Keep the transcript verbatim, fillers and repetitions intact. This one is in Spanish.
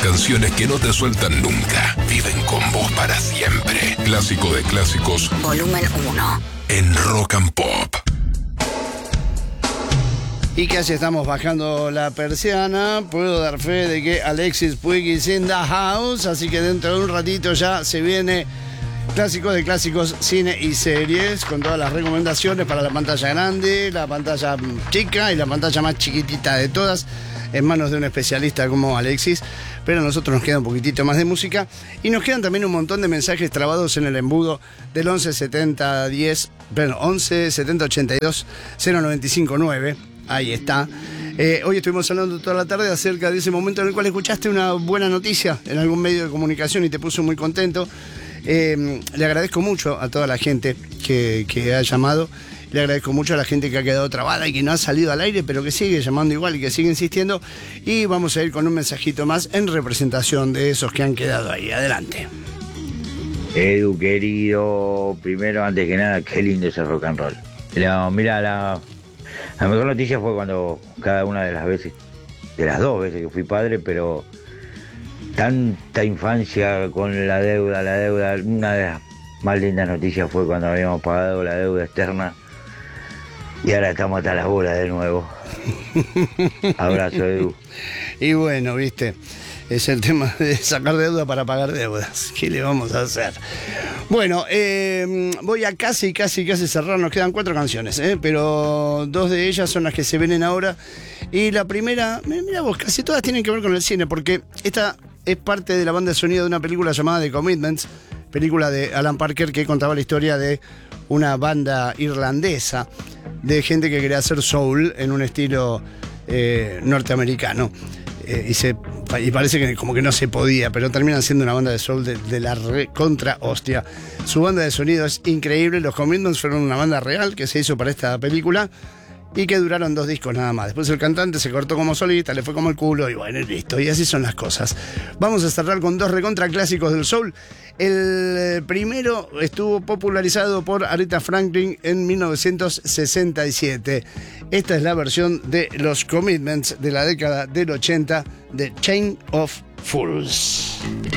canciones que no te sueltan nunca. Viven con vos para siempre. Clásico de clásicos. Volumen uno. En Rock and Pop. Y casi estamos bajando la persiana. Puedo dar fe de que Alexis Puig is in the house. Así que dentro de un ratito ya se viene Clásicos de Clásicos, cine y series, con todas las recomendaciones para la pantalla grande, la pantalla chica y la pantalla más chiquitita de todas, en manos de un especialista como Alexis. Pero a nosotros nos queda un poquitito más de música y nos quedan también un montón de mensajes trabados en el embudo del once setenta diez, bueno, once setenta ochenta y dos cero noventa y cinco nueve. Ahí está. Eh, hoy estuvimos hablando toda la tarde acerca de ese momento en el cual escuchaste una buena noticia en algún medio de comunicación y te puso muy contento. Eh, le agradezco mucho a toda la gente que, que ha llamado. Le agradezco mucho a la gente que ha quedado trabada y que no ha salido al aire, pero que sigue llamando igual y que sigue insistiendo. Y vamos a ir con un mensajito más en representación de esos que han quedado ahí. Adelante. Edu, querido, primero, antes que nada, qué lindo ese rock and roll. La, mira, la, la mejor noticia fue cuando cada una de las veces, de las dos veces que fui padre, pero tanta infancia con la deuda, la deuda, una de las más lindas noticias fue cuando habíamos pagado la deuda externa y ahora estamos hasta las bolas de nuevo. Abrazo, Edu. Y bueno, viste, es el tema de sacar deuda para pagar deudas. ¿Qué le vamos a hacer? Bueno, eh, voy a casi, casi, casi cerrar. Nos quedan cuatro canciones, ¿eh? Pero dos de ellas son las que se vienen ahora. Y la primera, mira vos, casi todas tienen que ver con el cine, porque esta es parte de la banda de sonido de una película llamada The Commitments, película de Alan Parker que contaba la historia de una banda irlandesa de gente que quería hacer soul en un estilo eh, norteamericano. Eh, y, se, y parece que como que no se podía, pero terminan siendo una banda de soul de, de la re contra hostia. Su banda de sonido es increíble. Los Commitments fueron una banda real que se hizo para esta película y que duraron dos discos nada más. Después el cantante se cortó como solista, le fue como el culo y bueno, listo. Y así son las cosas. Vamos a cerrar con dos recontra clásicos del soul. El primero estuvo popularizado por Aretha Franklin en mil novecientos sesenta y siete. Esta es la versión de los Commitments de la década del ochenta, de Chain of Fools.